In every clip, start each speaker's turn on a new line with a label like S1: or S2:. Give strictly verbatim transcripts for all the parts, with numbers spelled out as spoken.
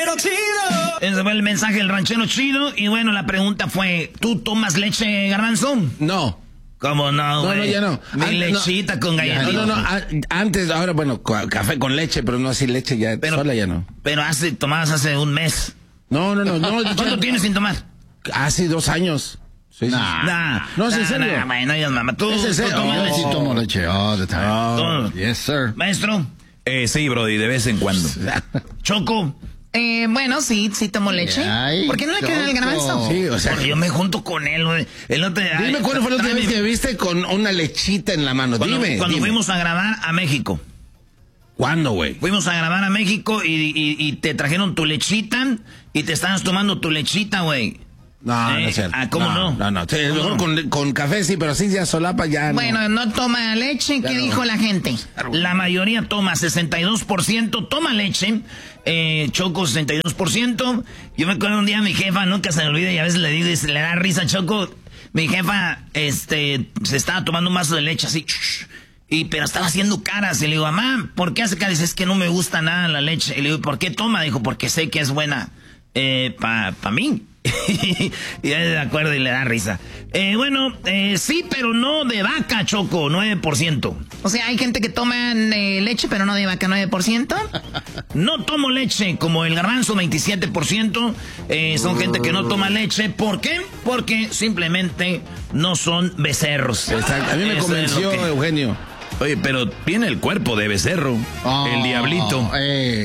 S1: Ese fue el mensaje del ranchero chido. Y bueno, la pregunta fue, ¿tú tomas leche, Garbanzo?
S2: No.
S1: ¿Cómo no, güey?
S2: No, no, ya no.
S1: Mi
S2: An
S1: lechita
S2: no,
S1: con galletita.
S2: No, no, no. A antes, ahora, bueno, café con leche, pero no así leche ya. Pero, sola ya no.
S1: Pero hace, tomabas hace un mes.
S2: No, no, no. no
S1: ¿Cuánto tienes sin tomar?
S2: Hace dos años. Sí,
S1: nah,
S2: sí.
S1: nah,
S2: no, es
S1: nah,
S2: en serio.
S1: Nah, nah, no, no, mamá. Tú,
S2: ¿Es en serio?
S1: tú tomas
S2: oh,
S1: leche.
S3: Sí, tomo leche all the time.
S2: Oh.
S3: Yes, sir.
S1: Maestro.
S4: Eh, sí, Brody, de vez en cuando.
S1: Choco.
S5: Eh, bueno, sí, sí tomo leche.
S3: Ay,
S5: ¿por qué no le queda el Garbanzo?
S2: Sí, o sea.
S1: Porque yo me junto con él, güey. Él no te.
S2: Dime
S1: ay,
S2: cuándo fue la última vez
S1: mi...
S2: que me viste con una lechita en la mano.
S1: Cuando,
S2: dime.
S1: Cuando
S2: dime.
S1: fuimos a grabar a México.
S2: ¿Cuándo, güey?
S1: Fuimos a grabar a México y, y, y te trajeron tu lechita y te estabas tomando tu lechita, güey.
S2: No,
S1: eh,
S2: no es cierto.
S1: Ah, ¿cómo no?
S2: No, no. no. Sí,
S1: ¿Cómo
S2: mejor
S1: no?
S2: con, con café sí, pero así ya solapa ya
S5: Bueno,
S2: no.
S5: no toma leche. ¿Qué
S2: no.
S5: dijo la gente?
S1: La mayoría toma, sesenta y dos por ciento toma leche. Eh, Choco, sesenta y dos por ciento. Yo me acuerdo un día mi jefa, nunca se me olvida y a veces le digo y se le da risa, Choco. Mi jefa, este, se estaba tomando un vaso de leche así, y pero estaba haciendo caras. Y le digo, mamá, ¿por qué hace caras? Dice, es que no me gusta nada la leche. Y le digo, ¿por qué toma? Dijo, porque sé que es buena eh, para pa mí. Y él de acuerdo y le da risa. Eh, bueno, eh, sí, pero no de vaca, Choco, nueve por ciento.
S5: O sea, hay gente que toma eh, leche, pero no de vaca, nueve por ciento.
S1: No tomo leche, como el Garbanzo, veintisiete por ciento. Eh, son gente que no toma leche. ¿Por qué? Porque simplemente no son becerros.
S2: Exacto. A mí me
S1: Eso
S2: convenció,
S1: es lo que...
S2: Eugenio.
S4: Oye, pero tiene el cuerpo de becerro.
S3: Oh,
S4: el diablito.
S3: Eh.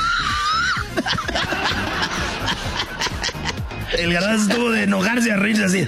S1: El Garbanzo estuvo de enojarse a reírse así.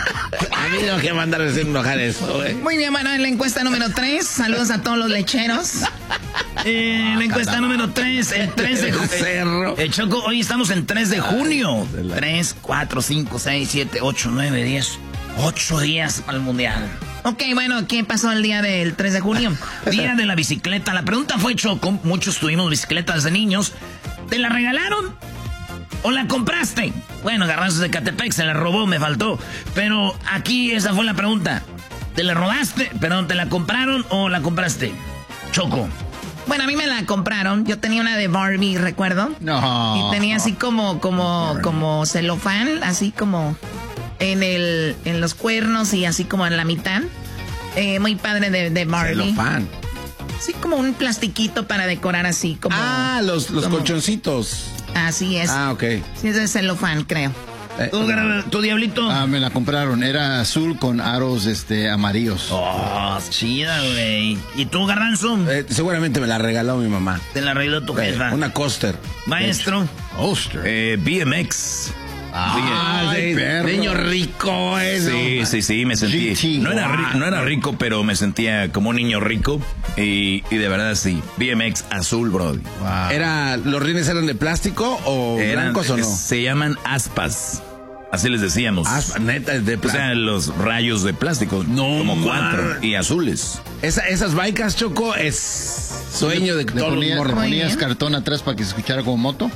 S2: A mí no que mandar a decir enojar eso, güey.
S5: Muy bien, bueno, en la encuesta número tres, saludos a todos los lecheros.
S1: Eh, la encuesta número tres, el tres de
S2: Cerro.
S1: Eh, Choco, hoy estamos en tres de junio. tres, cuatro, cinco, seis, siete, ocho, nueve, diez. ocho días para el mundial.
S5: Ok, bueno, ¿qué pasó el día del tres de junio?
S1: Día de la bicicleta. La pregunta fue, Choco, muchos tuvimos bicicletas de niños. ¿Te la regalaron o la compraste? Bueno, Garbanzos de Catepec se la robó, me faltó. Pero aquí esa fue la pregunta. ¿Te la robaste? Perdón, ¿te la compraron o la compraste? Choco.
S5: Bueno, a mí me la compraron. Yo tenía una de Barbie, recuerdo.
S3: No.
S5: Y tenía así como, como, como celofán, así como en el, en los cuernos y así como en la mitad. Eh, muy padre de, de Barbie.
S2: Celofán.
S5: Sí, como un plastiquito para decorar así, como...
S2: Ah, los, los
S5: como-
S2: colchoncitos.
S5: Así es.
S2: Ah, ok.
S5: Sí, es de celofán, creo.
S2: Eh,
S1: ¿Tú, Gar- tú, Diablito?
S3: Ah, me la compraron. Era azul con aros este amarillos.
S1: Oh, chida, güey. ¿Y tú, Garbanzo?
S2: eh, seguramente me la regaló mi mamá.
S1: Te la arregló tu
S2: Eh,
S1: jefa.
S2: una coaster.
S1: Maestro.
S3: Oster.
S4: Eh, B M X.
S2: Ah,
S3: Ay,
S2: sí,
S3: perro.
S2: niño rico, eso.
S4: Sí, sí, sí, me sentí.
S3: G T.
S4: No era, ri- no era rico, pero me sentía como un niño rico. Y, y de verdad sí. B M X azul, Brody.
S3: Wow.
S2: Era, ¿los rines eran de plástico o
S4: Eran-
S2: blancos o no?
S4: Se llaman aspas. Así les decíamos.
S2: Ah, neta, es de
S4: O
S2: plástico.
S4: sea, los rayos de plástico.
S2: No,
S4: como
S2: man.
S4: cuatro. Y azules.
S2: Esa- esas bikes, Choco, es sueño de
S3: ¿Le
S2: todos los
S3: ponías, le
S2: morros.
S5: Muy
S3: ponías
S5: bien.
S3: cartón atrás para que se escuchara como moto?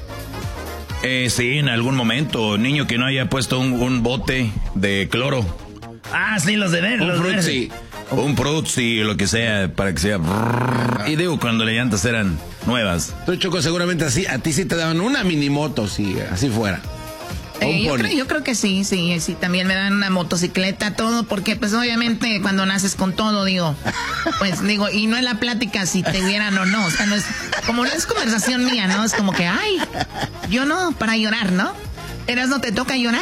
S4: Eh, sí, en algún momento. Niño que no haya puesto un, un bote de cloro.
S1: Ah, sí, los de ver.
S2: Un
S1: los de ver.
S2: frutzi.
S4: O un Fruitsy, lo que sea, para que sea. Y digo, cuando las llantas eran nuevas.
S2: Tú, Choco, seguramente así, a ti sí te daban una mini moto, si así fuera. O un
S5: Eh, yo,
S2: pony.
S5: creo, yo creo que sí, sí, sí, también me dan una motocicleta, todo, porque pues obviamente cuando naces con todo, digo, pues digo, y no es la plática si te vieran o no, o sea, no es, como no es conversación mía, ¿no? Es como que, ay, yo no, para llorar, ¿no? Eras no te toca llorar.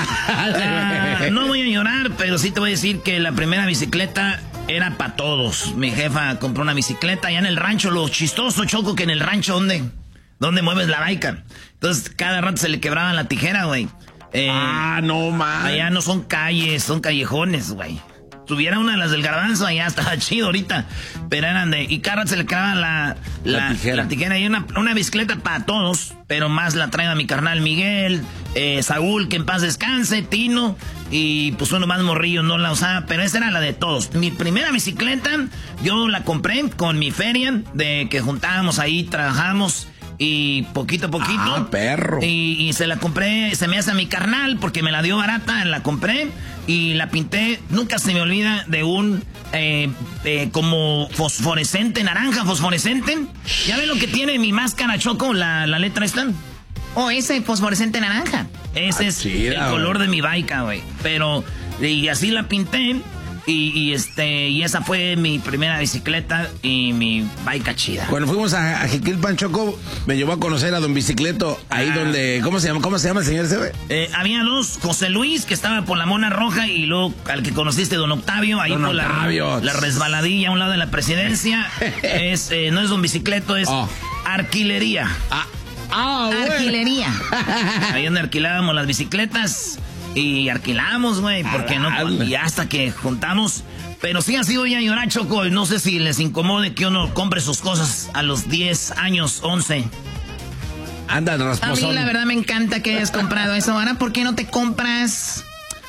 S1: Ah, no voy a llorar, pero sí te voy a decir que la primera bicicleta era para todos. Mi jefa compró una bicicleta allá en el rancho. Lo chistoso, Choco, que en el rancho, ¿dónde? ¿Dónde mueves la baica? Entonces, cada rato se le quebraba la tijera, güey. Eh,
S2: Ah, no, man.
S1: allá no son calles, son callejones, güey. Tuviera una de las del Garbanzo, allá estaba chido ahorita. Pero eran de... Y cada rato se le quedaba la, la,
S2: La tijera.
S1: la tijera. Y una, una bicicleta para todos, pero más la trae a mi carnal Miguel, eh, Saúl, que en paz descanse, Tino. Y pues uno más morrillo no la usaba, pero esa era la de todos. Mi primera bicicleta, yo la compré con mi feria, de que juntábamos ahí, trabajamos... Y poquito a poquito.
S2: Ah, perro.
S1: Y, y se la compré, se me hace a mi carnal porque me la dio barata, la compré y la pinté. Nunca se me olvida de un eh, eh, como fosforescente, naranja fosforescente. ¿Ya ven lo que tiene mi máscara, Choco, la, la letra esta?
S5: Oh, ese fosforescente naranja.
S1: Ese
S2: Ah,
S1: es
S2: chida,
S1: el
S2: güey.
S1: color de mi baica, güey. Pero, y así la pinté. Y, y este, y esa fue mi primera bicicleta y mi baica chida.
S2: Cuando fuimos a, a Jiquilpan, Choco, me llevó a conocer a Don Bicicleto, ahí
S1: Ah.
S2: donde, ¿cómo se llama? ¿Cómo se llama el señor ese?
S1: Eh, había dos, José Luis, que estaba por la Mona Roja, y luego al que conociste, Don Octavio, ahí
S2: Don
S1: por
S2: Octavio.
S1: la, la resbaladilla a un lado de la presidencia. es, eh, no es Don Bicicleto, es
S2: Oh.
S1: Arquilería.
S2: Ah, ah, bueno.
S5: Arquilería.
S1: Ahí donde alquilábamos las bicicletas y alquilamos, güey, porque no, y hasta que juntamos. Pero sí ha sido ya llorar, Choco, y no sé si les incomode que uno compre sus cosas a los diez años, once.
S2: Anda,
S5: A
S2: rasposón.
S5: mí la verdad me encanta que hayas comprado eso. Ahora, ¿por qué no te compras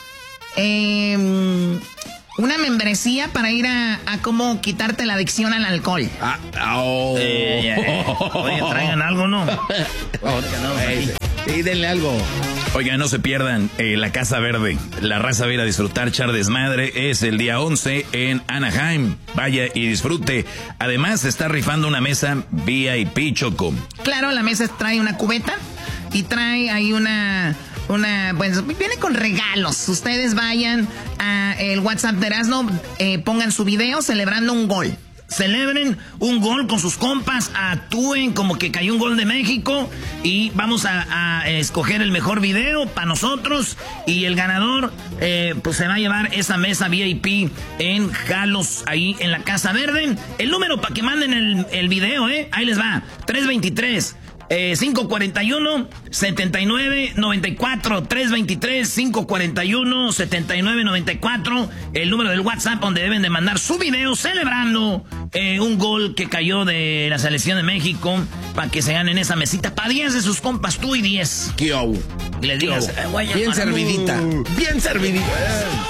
S5: eh, una membresía para ir a, a cómo quitarte la adicción al alcohol?
S2: Ah, ah, oh.
S1: Eh, eh, oye, traigan algo, ¿no?
S2: Oh, eh, sí, denle algo.
S4: Oigan, no se pierdan eh, la Casa Verde. La raza va a ir a disfrutar, echar desmadre. Es el día once en Anaheim. Vaya y disfrute. Además, se está rifando una mesa V I P, Choco.
S5: Claro, la mesa trae una cubeta y trae ahí una... Una, pues viene con regalos. Ustedes vayan a el WhatsApp de Erasmo, eh, pongan su video celebrando un gol. Celebren un gol con sus compas, actúen como que cayó un gol de México y vamos a, a escoger el mejor video para nosotros y el ganador eh, pues se va a llevar esa mesa V I P en Jalos, ahí en la Casa Verde. El número para que manden el, el video, eh, ahí les va, tres veintitrés. Eh, cinco cuarenta y uno, setenta y nueve noventa y cuatro, tres veintitrés, cinco cuarenta y uno, setenta y nueve noventa y cuatro, el número del WhatsApp donde deben de mandar su video celebrando eh, un gol que cayó de la selección de México para que se ganen esa mesita para diez de sus compas, tú y diez.
S2: ¿Qué hubo?
S1: Y les digas, eh, güey,
S2: Bien
S1: para-
S2: servidita. Bien servidita.